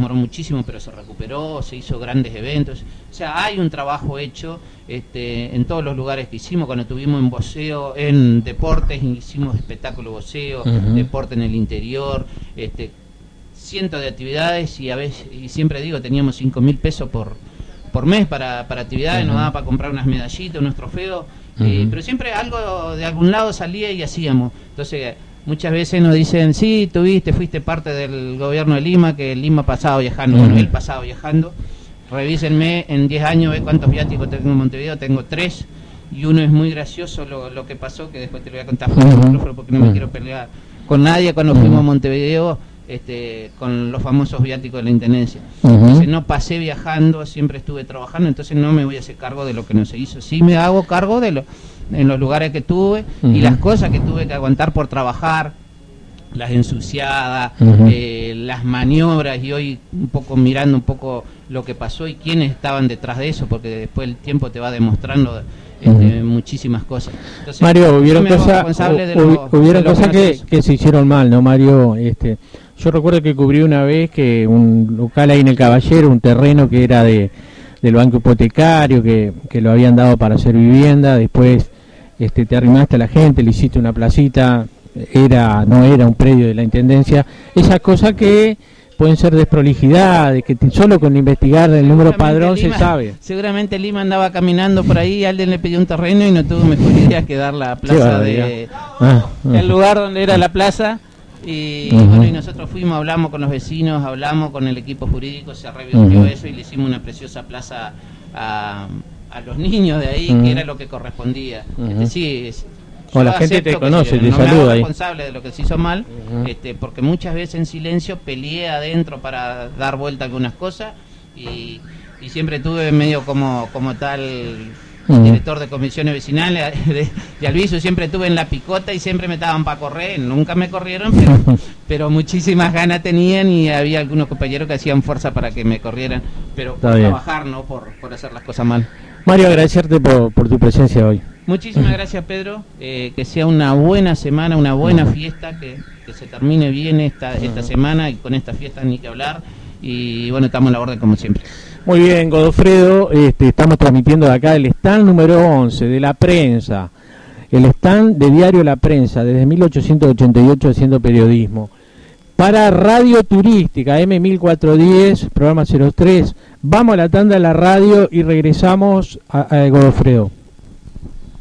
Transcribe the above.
demoró muchísimo, pero se recuperó, se hizo grandes eventos. O sea, hay un trabajo hecho en todos los lugares que hicimos. Cuando estuvimos en voceo, en deportes, hicimos espectáculo voceo, deporte en el interior, cientos de actividades, y a veces, y siempre digo, teníamos 5.000 pesos por mes para actividades, nos daba para comprar unas medallitas, unos trofeos, pero siempre algo de algún lado salía y hacíamos. Entonces, muchas veces nos dicen, sí, fuiste parte del gobierno de Lima, que Lima pasaba viajando. Bueno, él pasaba viajando. Revísenme, en 10 años, ve cuántos viáticos tengo en Montevideo. Tengo 3, y uno es muy gracioso lo que pasó, que después te lo voy a contar porque no me quiero pelear con nadie. Cuando fuimos a Montevideo, con los famosos viáticos de la Intendencia. Entonces no pasé viajando, siempre estuve trabajando, entonces no me voy a hacer cargo de lo que no se hizo. Sí me hago cargo en los lugares que tuve y las cosas que tuve que aguantar por trabajar, las ensuciadas, las maniobras, y hoy un poco mirando un poco lo que pasó y quiénes estaban detrás de eso, porque después el tiempo te va demostrando muchísimas cosas. Entonces, Mario, hubieron cosas que se hicieron mal, ¿no, Mario? Yo recuerdo que cubrí una vez que un local ahí en el Caballero, un terreno que era del banco hipotecario, que lo habían dado para hacer vivienda. Después te arrimaste a la gente, le hiciste una placita, no era un predio de la Intendencia. Esas cosas que pueden ser desprolijidad, de que solo con investigar el número padrón se sabe. Seguramente Lima andaba caminando por ahí, alguien le pidió un terreno y no tuvo mejor idea que dar la plaza el lugar donde era la plaza. Y bueno, y nosotros fuimos, hablamos con los vecinos, hablamos con el equipo jurídico, se revirtió eso y le hicimos una preciosa plaza a los niños de ahí, que era lo que correspondía. O la gente te conoce, te saluda. No me hago responsable de lo que se hizo mal, porque muchas veces en silencio peleé adentro para dar vuelta a algunas cosas, y siempre tuve medio como tal director de comisiones vecinales de Alviso, siempre tuve en la picota y siempre me estaban para correr. Nunca me corrieron, pero muchísimas ganas tenían, y había algunos compañeros que hacían fuerza para que me corrieran, pero por trabajar, no por hacer las cosas mal. Mario, agradecerte por tu presencia hoy. Muchísimas gracias, Pedro, que sea una buena semana, una buena fiesta, que se termine bien esta semana, y con esta fiesta ni que hablar, y bueno, estamos a la orden como siempre. Muy bien, Godofredo, estamos transmitiendo de acá el stand número 11 de La Prensa, el stand de Diario La Prensa, desde 1888 haciendo periodismo, para Radio Turística, M1410, programa 03. Vamos a la tanda de la radio y regresamos a Godofredo.